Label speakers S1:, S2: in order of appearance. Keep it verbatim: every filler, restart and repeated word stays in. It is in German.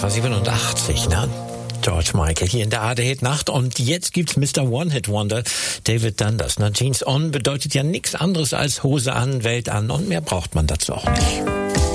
S1: siebenundachtzig, ne? George Michael hier in der A D Nacht und jetzt gibt's Mister One-Hit-Wonder David Dundas. Jeans On bedeutet ja nichts anderes als Hose an, Welt an und mehr braucht man dazu auch nicht.